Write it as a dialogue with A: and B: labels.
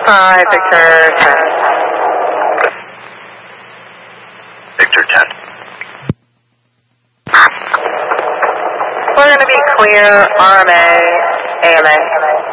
A: Hi, Victor 10.
B: Victor 10.
A: We're going to be clear, RMA, AMA.